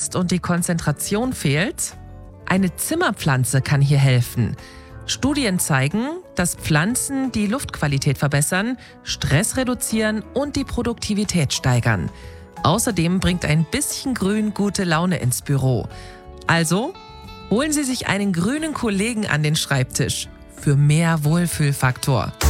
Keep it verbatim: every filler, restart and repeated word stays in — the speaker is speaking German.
stresst und die Konzentration fehlt? Eine Zimmerpflanze kann hier helfen. Studien zeigen, dass Pflanzen die Luftqualität verbessern, Stress reduzieren und die Produktivität steigern. Außerdem bringt ein bisschen Grün gute Laune ins Büro. Also holen Sie sich einen grünen Kollegen an den Schreibtisch für mehr Wohlfühlfaktor.